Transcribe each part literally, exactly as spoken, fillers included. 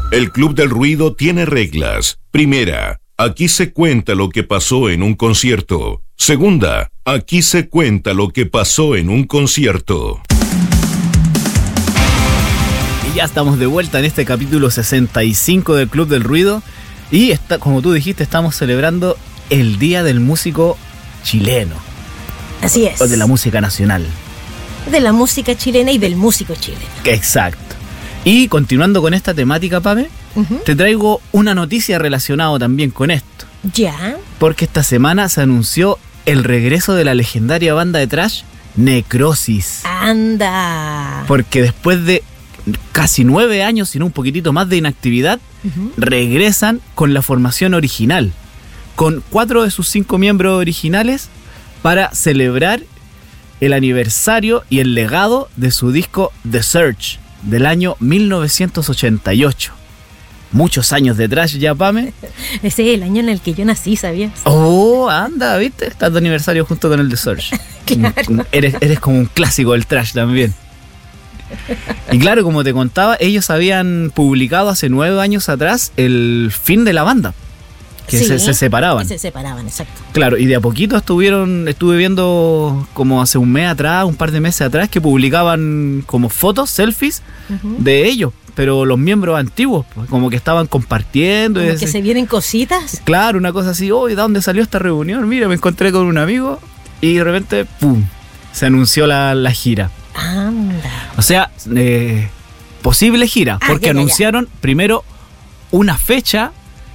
El Club del Ruido tiene reglas. Primera, aquí se cuenta lo que pasó en un concierto. Segunda, aquí se cuenta lo que pasó en un concierto. Y ya estamos de vuelta en este capítulo sesenta y cinco del Club del Ruido. Y está, como tú dijiste, estamos celebrando el Día del Músico Chileno. Así es. O de la música nacional. De la música chilena y del músico chileno. Exacto. Y continuando con esta temática, Pame, uh-huh. te traigo una noticia relacionada también con esto. ¿Ya? Porque esta semana se anunció el regreso de la legendaria banda de thrash Necrosis. ¡Anda! Porque después de casi nueve años, sino un poquitito más de inactividad, uh-huh. regresan con la formación original, con cuatro de sus cinco miembros originales, para celebrar el aniversario y el legado de su disco The Search del año mil novecientos ochenta y ocho. Muchos años de thrash ya, Pame. Ese es el año en el que yo nací, ¿sabías? Oh, anda, ¿viste? Estás de aniversario junto con el The Search. Claro. Eres, eres como un clásico del thrash también. Y claro, como te contaba, ellos habían publicado hace nueve años atrás el fin de la banda. Que sí, se, se separaban. Que se separaban, exacto. Claro, y de a poquito estuvieron, estuve viendo como hace un mes atrás, un par de meses atrás, que publicaban como fotos, selfies uh-huh. de ellos, pero los miembros antiguos, pues, como que estaban compartiendo. Como y que ese, se vienen cositas. Claro, una cosa así, oye, ¿de dónde salió esta reunión? Mira, me encontré con un amigo y de repente, ¡pum!, se anunció la, la gira. Anda. O sea, eh, posible gira, ah, porque ya, ya, anunciaron ya. primero una fecha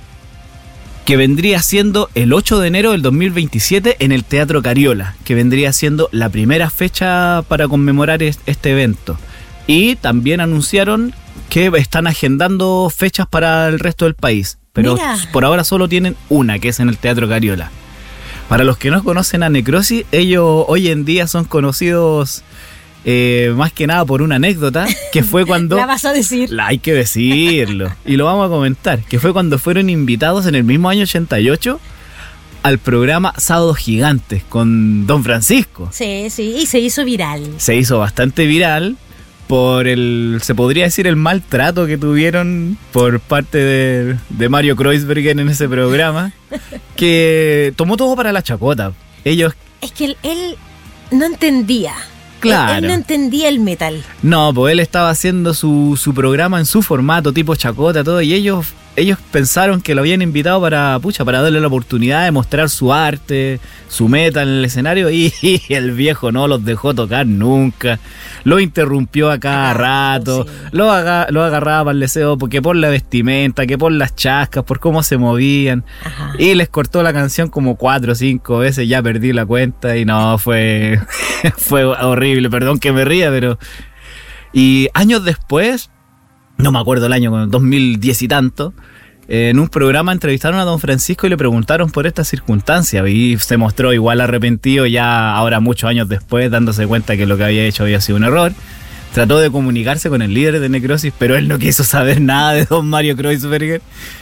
que vendría siendo el ocho de enero del dos mil veintisiete en el Teatro Cariola, que vendría siendo la primera fecha para conmemorar este evento. Y también anunciaron que están agendando fechas para el resto del país, pero Mira. por ahora solo tienen una, que es en el Teatro Cariola. Para los que no conocen a Necrosis, ellos hoy en día son conocidos eh, más que nada por una anécdota, que fue cuando... La vas a decir. La hay que decirlo, y lo vamos a comentar, que fue cuando fueron invitados en el mismo año ochenta y ocho al programa Sábados Gigantes con Don Francisco. Sí, sí, y se hizo viral. Se hizo bastante viral por el, se podría decir, el maltrato que tuvieron por parte de, de Mario Kreuzberger en ese programa, que tomó todo para la chacota. Ellos... Es que él, él no entendía. Claro. Él, él no entendía el metal. No, pues él estaba haciendo su, su programa en su formato, tipo chacota, todo, y ellos... Ellos pensaron que lo habían invitado para, pucha, para darle la oportunidad de mostrar su arte, su metal en el escenario, y, y el viejo no los dejó tocar nunca. Lo interrumpió a cada ah, rato, sí. lo, aga, lo agarraba para el deseo, porque por la vestimenta, que por las chascas, por cómo se movían. Ajá. Y les cortó la canción como cuatro o cinco veces, ya perdí la cuenta, y no, fue, fue horrible, perdón que me ría, pero... Y años después... No me acuerdo el año, dos mil diez y tanto, eh, en un programa entrevistaron a Don Francisco y le preguntaron por esta circunstancia, y se mostró igual arrepentido ya ahora muchos años después, dándose cuenta que lo que había hecho había sido un error. Trató de comunicarse con el líder de Necrosis, pero él no quiso saber nada de Don Mario Kreuzberger.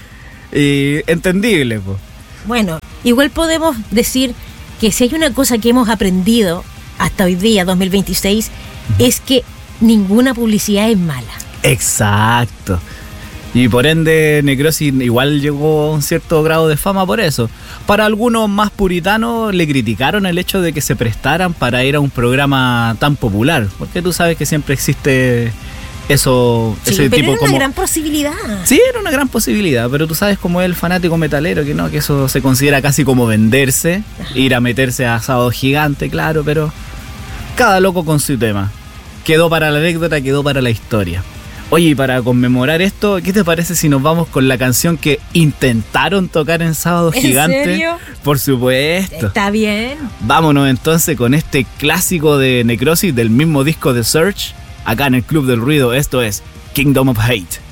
Y entendible, pues. Bueno, igual podemos decir que si hay una cosa que hemos aprendido hasta hoy día, dos mil veintiséis, uh-huh. es que ninguna publicidad es mala. Exacto. Y por ende Necrosis igual llegó a un cierto grado de fama por eso. Para algunos más puritanos le criticaron el hecho de que se prestaran para ir a un programa tan popular, porque tú sabes que siempre existe eso, sí, ese pero tipo era como... una gran posibilidad. Sí, era una gran posibilidad, pero tú sabes cómo es el fanático metalero, que no, que eso se considera casi como venderse, ajá. ir a meterse a Sábado Gigante, claro, pero cada loco con su tema. Quedó para la anécdota, quedó para la historia. Oye, y para conmemorar esto, ¿qué te parece si nos vamos con la canción que intentaron tocar en Sábado Gigante? ¿En serio? Por supuesto. Está bien. Vámonos entonces con este clásico de Necrosis del mismo disco de Search, acá en el Club del Ruido. Esto es Kingdom of Hate.